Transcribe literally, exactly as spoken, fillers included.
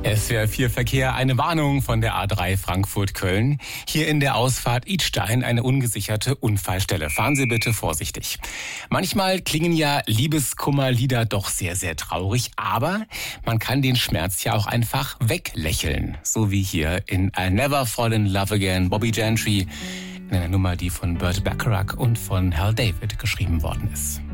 S W R vier Verkehr, eine Warnung von der A drei Frankfurt-Köln. Hier in der Ausfahrt Idstein eine ungesicherte Unfallstelle. Fahren Sie bitte vorsichtig. Manchmal klingen ja Liebeskummerlieder doch sehr, sehr traurig, aber man kann den Schmerz ja auch einfach weglächeln. So wie hier in I'll Never Fall in Love Again, Bobby Gentry, in einer Nummer, die von Burt Bacharach und von Hal David geschrieben worden ist.